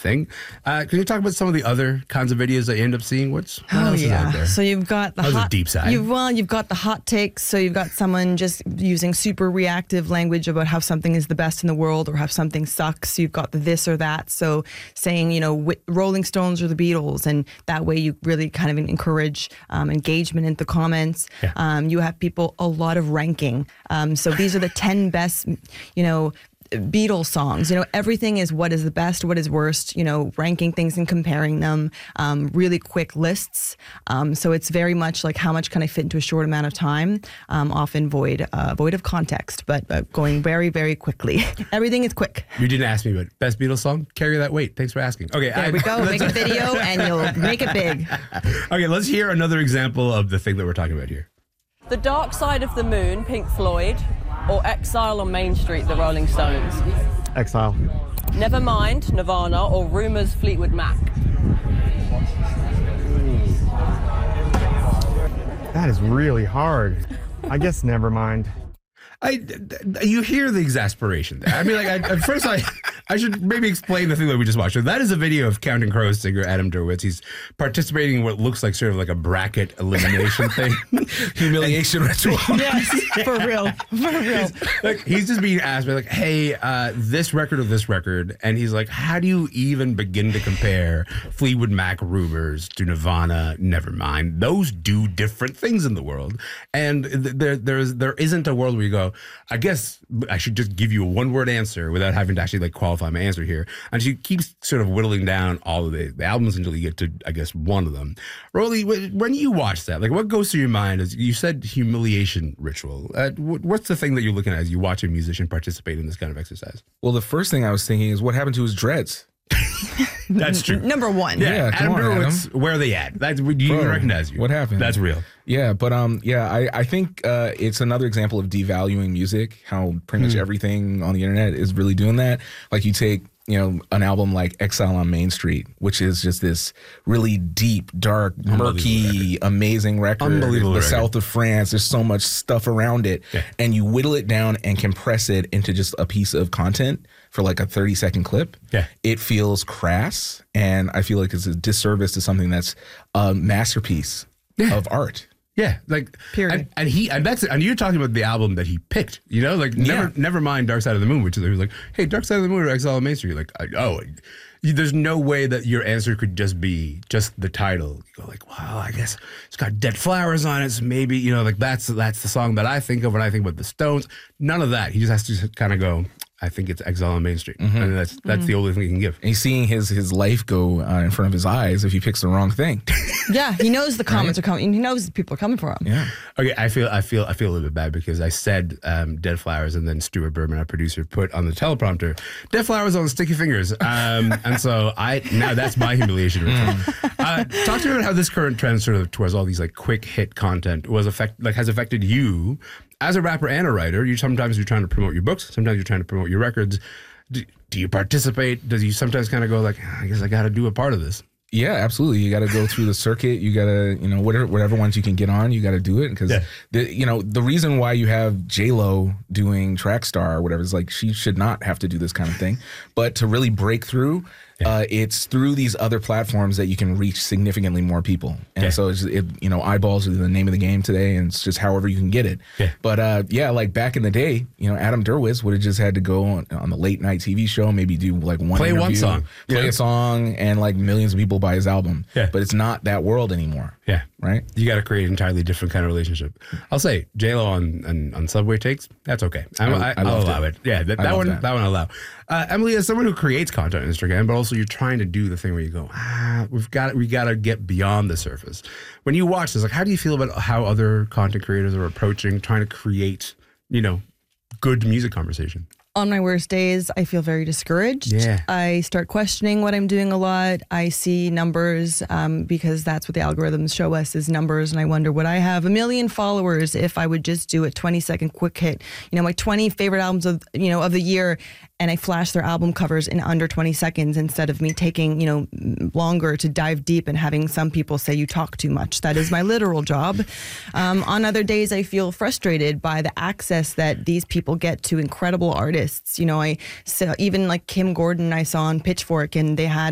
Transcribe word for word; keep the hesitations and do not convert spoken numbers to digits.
thing. Uh, can you talk about some of the other kinds of videos that you end up seeing? What's what Oh else is out yeah. there? So you've got the That was a hot deep side. You've, well, you've got the hot takes. So you've got someone just using super reactive language about how something is the best in the world or how something sucks. You've got the this or that. So saying, you know, Wh- Rolling Stones or the Beatles, and that way you really kind of encourage um, engagement in the comments. Yeah. Um, you have people a lot of ranking. Um, so these are the ten best, you know, Beatles songs. You know, everything is what is the best, what is worst, you know, ranking things and comparing them, um, really quick lists. Um, so it's very much like how much can I fit into a short amount of time, um, often void uh, void of context, but uh, going very, very quickly. Everything is quick. You didn't ask me, but best Beatles song? Carry That Weight. Thanks for asking. Okay, There I, we go. Make a video and you'll make it big. Okay, let's hear another example of the thing that we're talking about here. The Dark Side of the Moon, Pink Floyd, or Exile on Main Street, the Rolling Stones? Exile. Nevermind, Nirvana, or Rumours, Fleetwood Mac? That is really hard. I guess never mind. I, you hear the exasperation there. I mean, like, I, at first, I, I should maybe explain the thing that we just watched. So that is a video of Counting Crows singer Adam Derwitz. He's participating in what looks like sort of like a bracket elimination thing, humiliation ritual. Yes, for real, for real. Like, he's just being asked, like, hey, uh, this record or this record, and he's like, how do you even begin to compare Fleetwood Mac Rumors to Nirvana? Nevermind. Those do different things in the world, and th- there, there's there isn't a world where you go, I guess I should just give you a one-word answer without having to actually like qualify my answer here. And she keeps sort of whittling down all of the, the albums until you get to, I guess, one of them. Rolly, when you watch that, like, what goes through your mind? As you said, humiliation ritual. Uh, what's the thing that you're looking at as you watch a musician participate in this kind of exercise? Well, the first thing I was thinking is what happened to his dreads? That's true. Number one. Yeah, Yeah, come Adam on, Derwitz, Adam. where are they at? That's, you Bro, recognize you. what happened? That's real. Yeah, but um, yeah, I, I think uh, it's another example of devaluing music, how pretty much everything on the internet is really doing that. Like you take, you know, an album like Exile on Main Street, which is just this really deep, dark, murky, amazing record. Unbelievable The record. South of France, there's so much stuff around it. Yeah. And you whittle it down and compress it into just a piece of content for like a thirty second clip. Yeah. It feels crass, and I feel like it's a disservice to something that's a masterpiece Yeah. of art. Yeah, like Period. And, and he and that's and you're talking about the album that he picked. You know, like never Yeah. never mind Dark Side of the Moon, which is he was like, hey, Dark Side of the Moon or Exile on Main Street. You're like, I, oh, you, there's no way that your answer could just be just the title. You go like, well, I guess it's got Dead Flowers on it, so maybe you know, like that's that's the song that I think of when I think about the Stones. None of that. He just has to kind of go, I think it's Exile on Main Street, and that's that's the only thing he can give. And he's seeing his his life go uh, in front of his eyes if he picks the wrong thing. Yeah, he knows the comments are coming. He knows people are coming for him. Yeah. Okay, I feel I feel I feel a little bit bad because I said um, Dead Flowers, and then Stuart Berman, our producer, put on the teleprompter Dead Flowers on Sticky Fingers, um, and so I now that's my humiliation ritual. uh, talk to me about how this current trend, sort of towards all these like quick hit content, was affect like has affected you as a rapper and a writer. You sometimes you're trying to promote your books, sometimes you're trying to promote your records. Do, do you participate? Does you sometimes kind of go like, I guess I got to do a part of this? Yeah, absolutely. You got to go through the circuit. You got to, you know, whatever whatever ones you can get on, you got to do it because, Yeah. the you know, the reason why you have J Lo doing Trackstar or whatever is like she should not have to do this kind of thing, but to really break through, uh, it's through these other platforms that you can reach significantly more people. And Yeah. so it's it, you know, eyeballs are the name of the game today, and it's just however you can get it. Yeah. But uh, yeah, like back in the day, you know, Adam Derwitz would have just had to go on, on the late night T V show, maybe do like one Play one interview, song. play Yeah. a song, and like millions of people buy his album. Yeah. But it's not that world anymore. Yeah. Right? You got to create an entirely different kind of relationship. I'll say J-Lo on, on, on Subway Takes, that's okay. I'm, I- I, I I'll loved allow it. it. Yeah, that, I that love one, that. that one I'll allow. Uh, Emily, as someone who creates content on Instagram, but also you're trying to do the thing where you go, ah, we've got we got to get beyond the surface. When you watch this, like, how do you feel about how other content creators are approaching trying to create, you know, good music conversation? On my worst days, I feel very discouraged. Yeah. I start questioning what I'm doing a lot. I see numbers um, because that's what the algorithms show us is numbers. And I wonder, would I have a million followers if I would just do a twenty second quick hit? You know, my twenty favorite albums of, you know, of the year, and I flash their album covers in under twenty seconds instead of me taking, you know, longer to dive deep and having some people say you talk too much. That is my literal job. Um, on other days, I feel frustrated by the access that these people get to incredible artists. You know, I so even like Kim Gordon I saw on Pitchfork, and they had